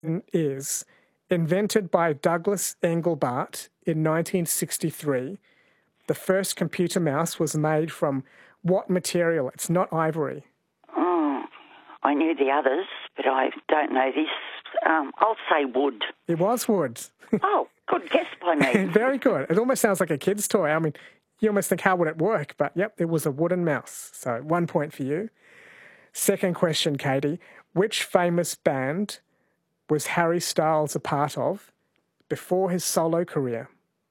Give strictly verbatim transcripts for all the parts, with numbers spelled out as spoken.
is invented by Douglas Engelbart in nineteen sixty-three. The first computer mouse was made from what material? It's not ivory. Oh, I knew the others, but I don't know this. Um, I'll say wood. It was wood. Oh, good guess by me. Very good. It almost sounds like a kid's toy. I mean, you almost think, how would it work? But yep, it was a wooden mouse. So one point for you. Second question, Katie. Which famous band was Harry Styles a part of before his solo career?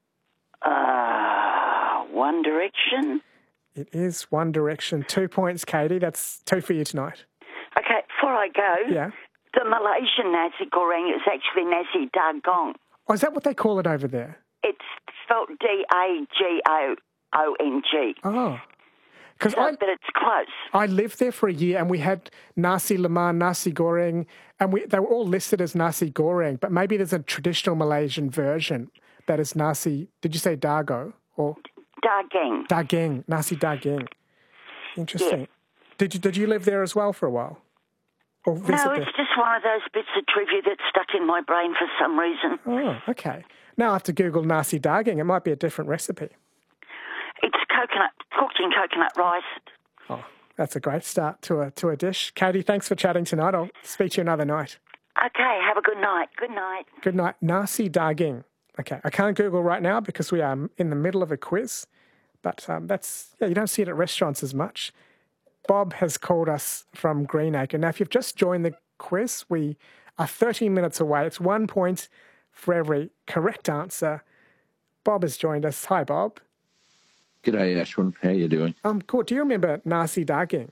Uh, One Direction? It is One Direction. Two points, Katie. That's two for you tonight. Okay, before I go, Yeah. the Malaysian Nasi Goreng is actually Nasi Dagong. Oh, is that what they call it over there? It's spelled D A G O O N G. Oh. Because So, I, but it's close. I lived there for a year and we had nasi lemak, nasi goreng, and we, they were all listed as nasi goreng, but maybe there's a traditional Malaysian version that is nasi, did you say dago? Or Dageng. dageng, nasi dageng. Interesting. Yeah. Did you, did you live there as well for a while? Or visit No, there? it's just one of those bits of trivia that's stuck in my brain for some reason. Oh, okay. Now I have to Google nasi dageng. It might be a different recipe. It's coconut, cooked in coconut rice. Oh, that's a great start to a to a dish. Katie, thanks for chatting tonight. I'll speak to you another night. Okay, have a good night. Good night. Good night. Nasi daging. Okay, I can't Google right now because we are in the middle of a quiz, but um, that's, yeah, you don't see it at restaurants as much. Bob has called us from Greenacre. Now, if you've just joined the quiz, we are thirty minutes away. It's one point for every correct answer. Bob has joined us. Hi, Bob. G'day, Ashwin. How you doing? Um, good. Do you remember nasi daging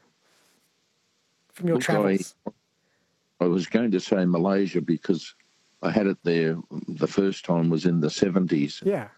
from your Look, travels? I, I was going to say Malaysia because I had it there. The first time was in the seventies. Yeah.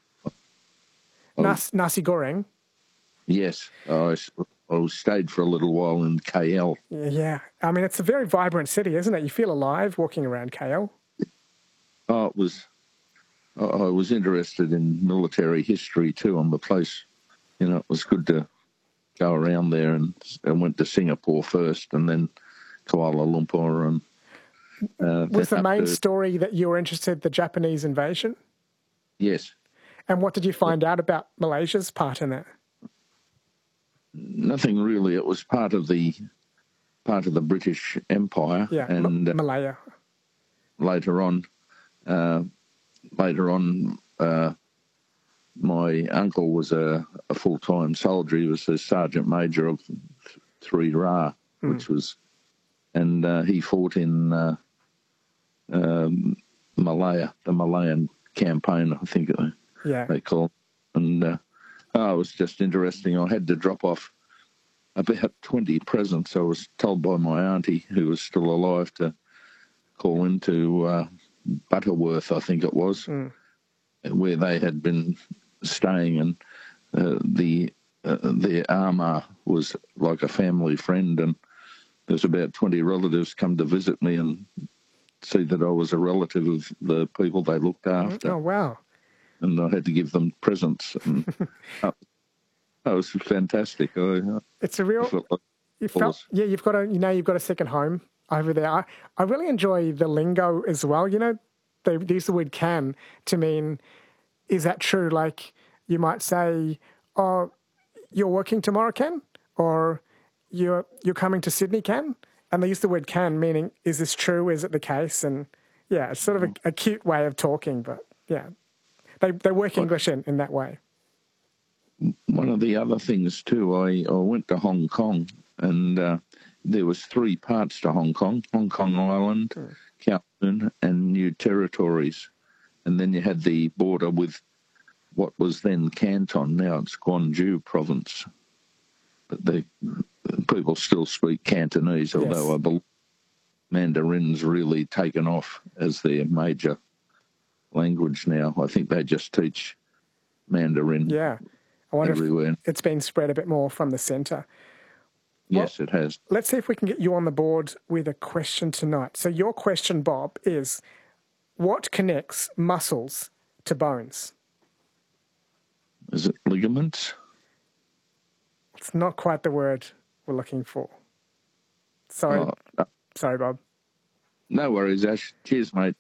I, Nas, nasi goreng. yes, I, I stayed for a little while in K L. Yeah, yeah. I mean, it's a very vibrant city, isn't it? You feel alive walking around K L. Oh, it was. I, I was interested in military history too on the place. You know, it was good to go around there, and I went to Singapore first, and then Kuala Lumpur, and uh, Was the then up main to- story that you were interested the Japanese invasion? yes. And what did you find out about Malaysia's part in that? Nothing really. It was part of the part of the British Empire, Yeah, and M- Malaya. uh, later on, uh, later on, uh, my uncle was a, a full time soldier. He was a sergeant major of Three Ra, Mm. which was, and uh, he fought in uh, um, Malaya, the Malayan campaign, I think Yeah. they call it. And uh, oh, it was just interesting. I had to drop off about twenty presents. I was told by my auntie, who was still alive, to call into uh, Butterworth, I think it was, Mm. where they had been staying, and uh, the uh, their armour was like a family friend, and there's about twenty relatives come to visit me and see that I was a relative of the people they looked after. Oh, wow. And I had to give them presents. And uh, that was fantastic. I, It's a I real... felt like You felt, yeah, you've got a, you know, you've got a second home over there. I, I really enjoy the lingo as well. You know, they use the word can to mean, is that true? Like you might say, oh, you're working tomorrow, Ken? Or you're, you're coming to Sydney, Ken? And they use the word can, meaning, is this true? Is it the case? And yeah, it's sort of a, a cute way of talking, but yeah, they, they work English in, in that way. one of the other things too, I, I went to Hong Kong, and uh, there was three parts to Hong Kong: Hong Kong Island, Mm. Kowloon, and New Territories. And then you had the border with what was then Canton. Now it's Gwangju province, but the people still speak Cantonese, although Yes. I believe Mandarin's really taken off as their major language now. I think they just teach Mandarin Yeah. I wonder everywhere. if it's been spread a bit more from the centre. Yes, it has. Let's see if we can get you on the board with a question tonight. So your question, Bob, is what connects muscles to bones? Is it ligaments? It's not quite the word we're looking for. Sorry. Oh, uh, Sorry, Bob. No worries, Ash. Cheers, mate.